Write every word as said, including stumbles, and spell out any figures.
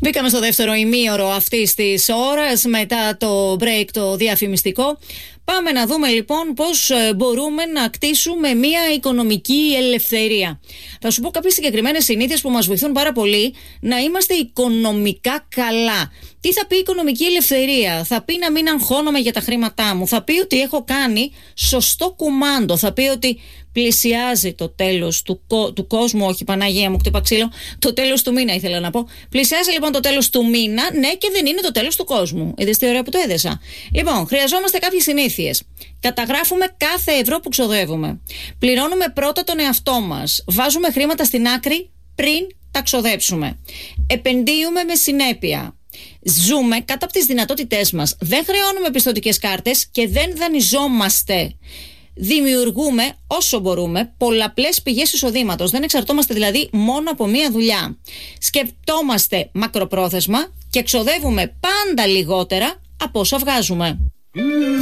Μπήκαμε στο δεύτερο ημίωρο αυτής της ώρας μετά το break το διαφημιστικό. Πάμε να δούμε λοιπόν πώς μπορούμε να κτίσουμε μια οικονομική ελευθερία. Θα σου πω κάποιες συγκεκριμένες συνήθειες που μας βοηθούν πάρα πολύ να είμαστε οικονομικά καλά. Τι θα πει οικονομική ελευθερία? Θα πει να μην αγχώνομαι για τα χρήματά μου. Θα πει ότι έχω κάνει σωστό κουμάντο. Θα πει ότι πλησιάζει το τέλος του, του κόσμου. Όχι, Παναγία μου, χτύπα ξύλο. Το τέλος του μήνα ήθελα να πω. Πλησιάζει λοιπόν το τέλος του μήνα, ναι, και δεν είναι το τέλος του κόσμου. Είδες τι ωραία που το έδεσα. Λοιπόν, χρειαζόμαστε κάποιες συνήθειες. Καταγράφουμε κάθε ευρώ που ξοδεύουμε. Πληρώνουμε πρώτα τον εαυτό μας. Βάζουμε χρήματα στην άκρη πριν τα ξοδέψουμε. Επενδύουμε με συνέπεια. Ζούμε κάτω από τις δυνατότητές μας. Δεν χρεώνουμε πιστωτικές κάρτες και δεν δανειζόμαστε. Δημιουργούμε όσο μπορούμε πολλαπλές πηγές εισοδήματος. Δεν εξαρτώμαστε δηλαδή μόνο από μία δουλειά. Σκεπτόμαστε μακροπρόθεσμα και ξοδεύουμε πάντα λιγότερα από όσα βγάζουμε.